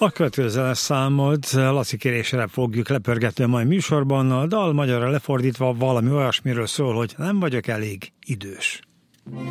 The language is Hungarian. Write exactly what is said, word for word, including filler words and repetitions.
A következő zeneszámot Laci kérésére fogjuk lepörgetni a mai műsorban. A dal magyarra lefordítva valami olyasmiről szól, hogy nem vagyok elég idős.